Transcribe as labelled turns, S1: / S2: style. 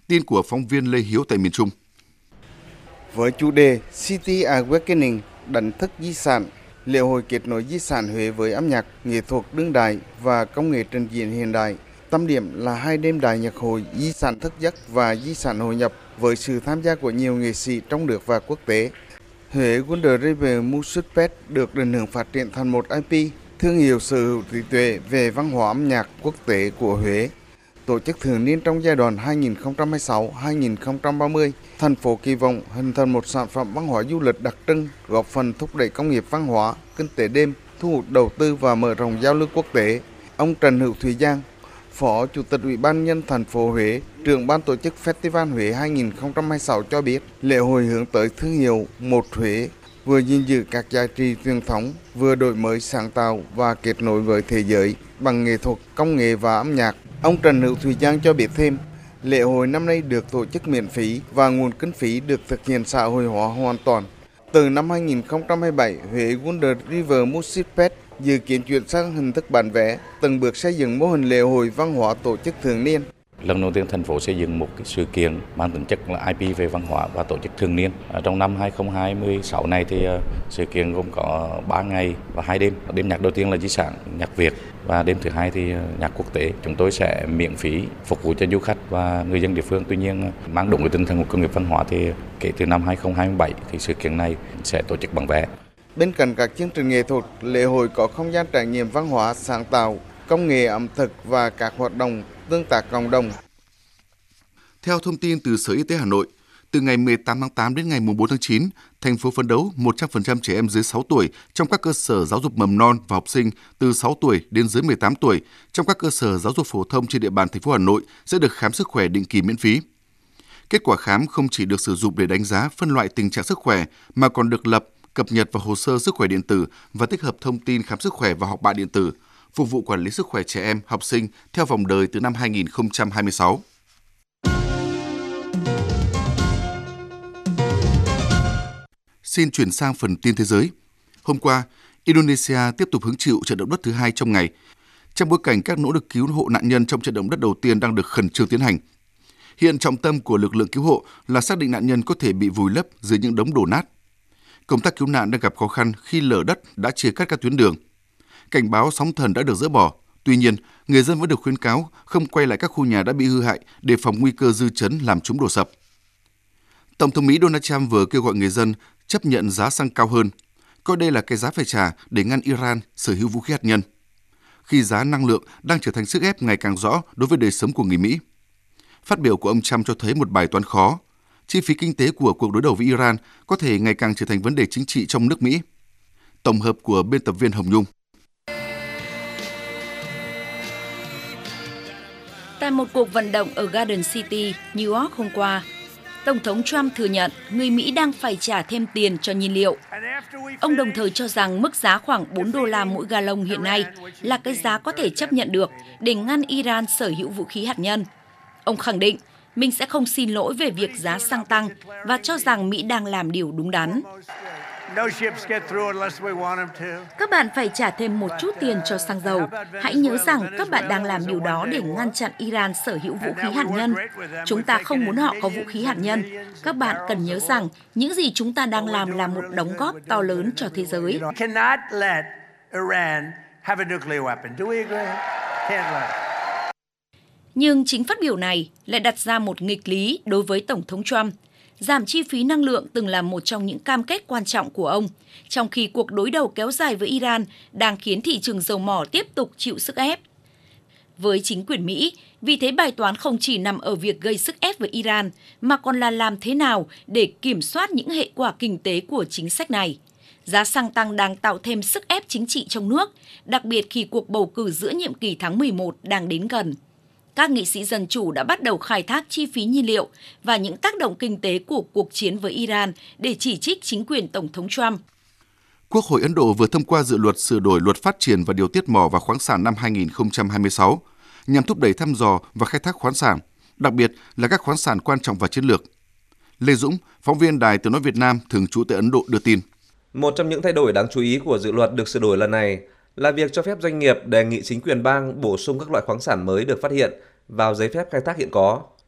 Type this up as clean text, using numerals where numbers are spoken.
S1: Tin của phóng viên Lê Hiếu tại miền Trung.
S2: Với chủ đề City Awakening, đánh thức di sản, lễ hội kết nối di sản Huế với âm nhạc, nghệ thuật đương đại và công nghệ trình diễn hiện đại. Tâm điểm là 2 đêm đại nhạc hội di sản thức giấc và di sản hội nhập với sự tham gia của nhiều nghệ sĩ trong nước và quốc tế. Huế Wonder River Music Fest được định hướng phát triển thành một IP, thương hiệu sở hữu trí tuệ về văn hóa âm nhạc quốc tế của Huế. Tổ chức thường niên trong giai đoạn 2026-2030, thành phố kỳ vọng hình thành một sản phẩm văn hóa du lịch đặc trưng, góp phần thúc đẩy công nghiệp văn hóa, kinh tế đêm, thu hút đầu tư và mở rộng giao lưu quốc tế. Ông Trần Hữu Thùy Giang, Phó Chủ tịch Ủy ban nhân thành phố Huế, trưởng ban tổ chức Festival Huế 2026 cho biết, lễ hội hướng tới thương hiệu Một Huế, vừa gìn giữ các giá trị truyền thống, vừa đổi mới sáng tạo và kết nối với thế giới bằng nghệ thuật, công nghệ và âm nhạc. Ông Trần Hữu Thùy Giang cho biết thêm, lễ hội năm nay được tổ chức miễn phí và nguồn kinh phí được thực hiện xã hội hóa hoàn toàn. Từ năm 2027, Huế Wonder River Music Fest dự kiến chuyển sang hình thức bán vé, từng bước xây dựng mô hình lễ hội văn hóa tổ chức thường niên.
S3: Lần đầu tiên thành phố xây dựng một cái sự kiện mang tính chất là IP về văn hóa và tổ chức thường niên. Trong năm 2026 này thì sự kiện gồm có 3 ngày và 2 đêm. Đêm nhạc đầu tiên là di sản nhạc Việt và đêm thứ hai thì nhạc quốc tế. Chúng tôi sẽ miễn phí phục vụ cho du khách và người dân địa phương. Tuy nhiên mang đúng cái tinh thần của công nghiệp văn hóa thì kể từ năm 2027 thì sự kiện này sẽ tổ chức bán vé.
S2: Bên cạnh các chương trình nghệ thuật, lễ hội có không gian trải nghiệm văn hóa sáng tạo, công nghệ ẩm thực và các hoạt động tương tác cộng đồng.
S1: Theo thông tin từ Sở Y tế Hà Nội, từ ngày 18 tháng 8 đến ngày 4 tháng 9, thành phố phấn đấu 100% trẻ em dưới 6 tuổi trong các cơ sở giáo dục mầm non và học sinh từ 6 tuổi đến dưới 18 tuổi trong các cơ sở giáo dục phổ thông trên địa bàn thành phố Hà Nội sẽ được khám sức khỏe định kỳ miễn phí. Kết quả khám không chỉ được sử dụng để đánh giá phân loại tình trạng sức khỏe mà còn được lập, cập nhật vào hồ sơ sức khỏe điện tử và tích hợp thông tin khám sức khỏe vào học bạ điện tử, phục vụ quản lý sức khỏe trẻ em, học sinh theo vòng đời từ năm 2026. Xin chuyển sang phần tin thế giới. Hôm qua, Indonesia tiếp tục hứng chịu trận động đất thứ 2 trong ngày, trong bối cảnh các nỗ lực cứu hộ nạn nhân trong trận động đất đầu tiên đang được khẩn trương tiến hành. Hiện trọng tâm của lực lượng cứu hộ là xác định nạn nhân có thể bị vùi lấp dưới những đống đổ nát. Công tác cứu nạn đang gặp khó khăn khi lở đất đã chia cắt các tuyến đường. Cảnh báo sóng thần đã được dỡ bỏ. Tuy nhiên, người dân vẫn được khuyến cáo không quay lại các khu nhà đã bị hư hại để phòng nguy cơ dư chấn làm chúng đổ sập. Tổng thống Mỹ Donald Trump vừa kêu gọi người dân chấp nhận giá xăng cao hơn, coi đây là cái giá phải trả để ngăn Iran sở hữu vũ khí hạt nhân, khi giá năng lượng đang trở thành sức ép ngày càng rõ đối với đời sống của người Mỹ. Phát biểu của ông Trump cho thấy một bài toán khó. Chi phí kinh tế của cuộc đối đầu với Iran có thể ngày càng trở thành vấn đề chính trị trong nước Mỹ. Tổng hợp của biên tập viên Hồng Nhung.
S4: Tại một cuộc vận động ở Garden City, New York hôm qua, Tổng thống Trump thừa nhận người Mỹ đang phải trả thêm tiền cho nhiên liệu. Ông đồng thời cho rằng mức giá khoảng $4 mỗi gallon hiện nay là cái giá có thể chấp nhận được để ngăn Iran sở hữu vũ khí hạt nhân. Ông khẳng định mình sẽ không xin lỗi về việc giá xăng tăng và cho rằng Mỹ đang làm điều đúng đắn. Các bạn phải trả thêm một chút tiền cho xăng dầu. Hãy nhớ rằng các bạn đang làm điều đó để ngăn chặn Iran sở hữu vũ khí hạt nhân. Chúng ta không muốn họ có vũ khí hạt nhân. Các bạn cần nhớ rằng những gì chúng ta đang làm là một đóng góp to lớn cho thế giới. Nhưng chính phát biểu này lại đặt ra một nghịch lý đối với Tổng thống Trump. Giảm chi phí năng lượng từng là một trong những cam kết quan trọng của ông, trong khi cuộc đối đầu kéo dài với Iran đang khiến thị trường dầu mỏ tiếp tục chịu sức ép. Với chính quyền Mỹ, vì thế bài toán không chỉ nằm ở việc gây sức ép với Iran, mà còn là làm thế nào để kiểm soát những hệ quả kinh tế của chính sách này. Giá xăng tăng đang tạo thêm sức ép chính trị trong nước, đặc biệt khi cuộc bầu cử giữa nhiệm kỳ tháng 11 đang đến gần. Các nghị sĩ Dân Chủ đã bắt đầu khai thác chi phí nhiên liệu và những tác động kinh tế của cuộc chiến với Iran để chỉ trích chính quyền Tổng thống Trump.
S1: Quốc hội Ấn Độ vừa thông qua dự luật sửa đổi luật phát triển và điều tiết mỏ và khoáng sản năm 2026 nhằm thúc đẩy thăm dò và khai thác khoáng sản, đặc biệt là các khoáng sản quan trọng và chiến lược. Lê Dũng, phóng viên Đài Tiếng nói Việt Nam thường trú tại Ấn Độ đưa tin.
S5: Một trong những thay đổi đáng chú ý của dự luật được sửa đổi lần này là việc cho phép doanh nghiệp đề nghị chính quyền bang bổ sung các loại khoáng sản mới được phát hiện vào giấy phép khai thác hiện có.